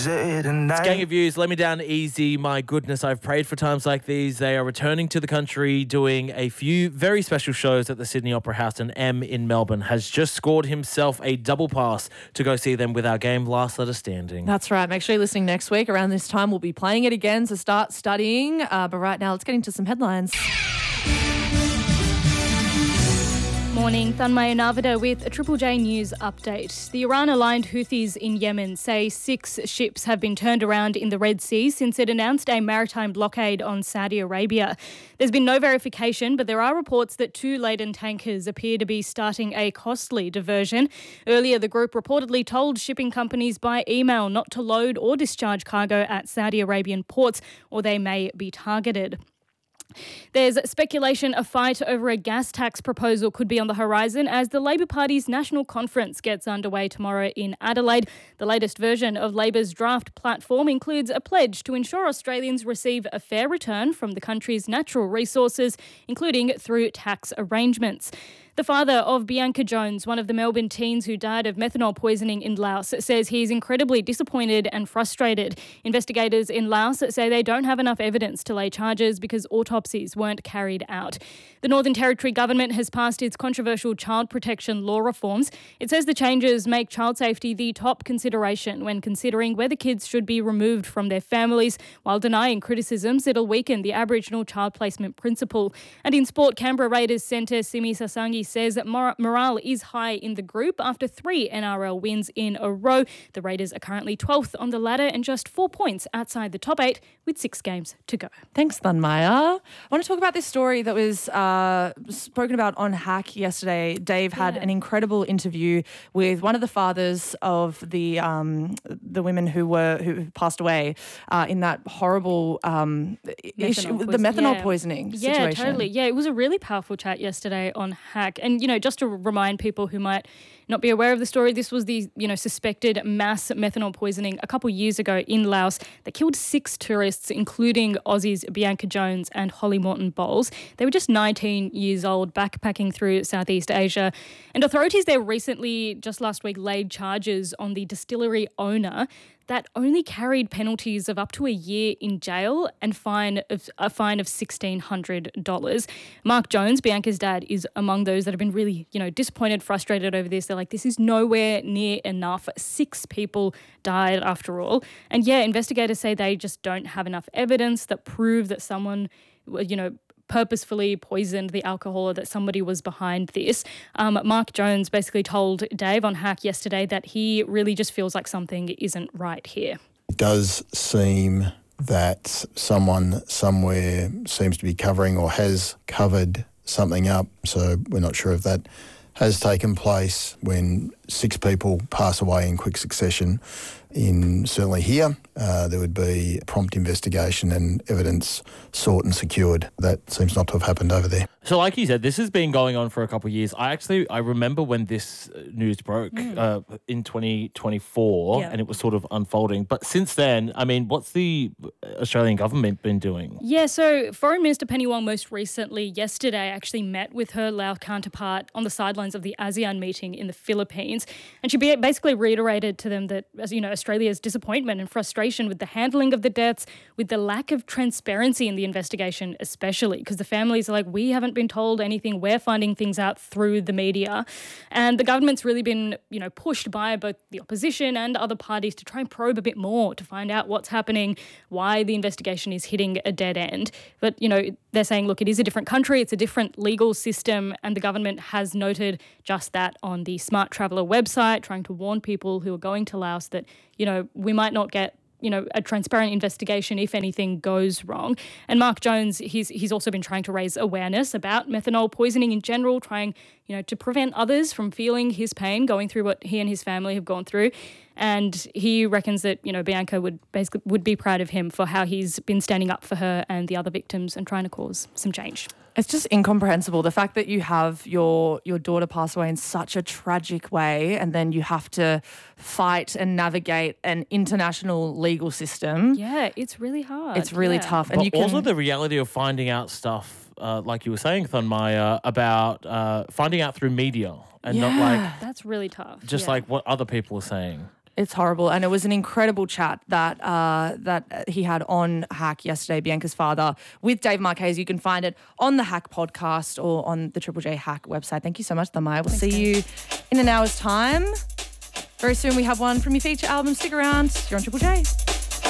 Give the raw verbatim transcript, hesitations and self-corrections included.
Gang of Views, Let Me Down Easy. My goodness, I've prayed for times like these. They are returning to the country, doing a few very special shows at the Sydney Opera House, and M in Melbourne has just scored himself a double pass to go see them with our game Last Letter Standing. That's right. Make sure you're listening next week. Around this time, we'll be playing it again, so start studying. Uh, but right now, let's get into some headlines. Morning, Thanmaya Navida with a Triple J News update. The Iran-aligned Houthis in Yemen say six ships have been turned around in the Red Sea since it announced a maritime blockade on Saudi Arabia. There's been no verification, but there are reports that two laden tankers appear to be starting a costly diversion. Earlier, the group reportedly told shipping companies by email not to load or discharge cargo at Saudi Arabian ports, or they may be targeted. There's speculation a fight over a gas tax proposal could be on the horizon as the Labor Party's national conference gets underway tomorrow in Adelaide. The latest version of Labor's draft platform includes a pledge to ensure Australians receive a fair return from the country's natural resources, including through tax arrangements. The father of Bianca Jones, one of the Melbourne teens who died of methanol poisoning in Laos, says he's incredibly disappointed and frustrated. Investigators in Laos say they don't have enough evidence to lay charges because autopsies weren't carried out. The Northern Territory government has passed its controversial child protection law reforms. It says the changes make child safety the top consideration when considering whether kids should be removed from their families, while denying criticisms it'll weaken the Aboriginal child placement principle. And in sport, Canberra Raiders centre Simi Sasangi says that mor- morale is high in the group after three N R L wins in a row. The Raiders are currently twelfth on the ladder and just four points outside the top eight with six games to go. Thanks, Thanmaya. I want to talk about this story that was uh, spoken about on Hack yesterday. Dave had Yeah. an incredible interview with one of the fathers of the um, the women who were who passed away uh, in that horrible um, issue, the poison- methanol yeah. poisoning Yeah, situation. totally. Yeah, it was a really powerful chat yesterday on Hack. And, you know, just to remind people who might not be aware of the story, this was the, you know, suspected mass methanol poisoning a couple years ago in Laos that killed six tourists, including Aussies Bianca Jones and Holly Morton Bowles. They were just nineteen years old, backpacking through Southeast Asia. And authorities there recently, just last week, laid charges on the distillery owner that only carried penalties of up to a year in jail and fine of, a fine of sixteen hundred dollars. Mark Jones, Bianca's dad, is among those that have been really, you know, disappointed, frustrated over this. They're like, this is nowhere near enough. Six people died after all. And yeah, investigators say they just don't have enough evidence that prove that someone, you know, purposefully poisoned the alcohol or that somebody was behind this. Um, Mark Jones basically told Dave on Hack yesterday that he really just feels like something isn't right here. It does seem that someone somewhere seems to be covering or has covered something up, so we're not sure if that has taken place when six people pass away in quick succession. In certainly here, uh, there would be prompt investigation and evidence sought and secured. That seems not to have happened over there. So like you said, this has been going on for a couple of years. I actually, I remember when this news broke mm. uh, in twenty twenty-four yeah. and it was sort of unfolding. But since then, I mean, what's the Australian government been doing? Yeah, so Foreign Minister Penny Wong most recently, yesterday, actually met with her Lao counterpart on the sidelines of the ASEAN meeting in the Philippines. And she basically reiterated to them that, as you know, Australia's disappointment and frustration with the handling of the deaths, with the lack of transparency in the investigation especially, because the families are like, we haven't been told anything, we're finding things out through the media. And the government's really been, you know, pushed by both the opposition and other parties to try and probe a bit more to find out what's happening, why the investigation is hitting a dead end. But, you know, they're saying, look, it is a different country, it's a different legal system, and the government has noted just that on the Smart Traveller website, trying to warn people who are going to Laos that, you know, we might not get, you know, a transparent investigation if anything goes wrong. And Mark Jones, he's he's also been trying to raise awareness about methanol poisoning in general, trying, you know, to prevent others from feeling his pain, going through what he and his family have gone through. And he reckons that, you know, Bianca would basically would be proud of him for how he's been standing up for her and the other victims and trying to cause some change. It's just incomprehensible, the fact that you have your your daughter pass away in such a tragic way and then you have to fight and navigate an international legal system. Yeah, it's really hard. It's really yeah. tough. And but you can... also the reality of finding out stuff, uh, like you were saying, Thanmaya, about uh, finding out through media and yeah. not like... That's really tough. Just yeah. like what other people are saying. It's horrible, and it was an incredible chat that uh, that he had on Hack yesterday, Bianca's father, with Dave Marquez. You can find it on the Hack podcast or on the Triple J Hack website. Thank you so much, Thanmaya. We'll Thanks, see Dave. you in an hour's time. Very soon we have one from your feature album. Stick around. You're on Triple J.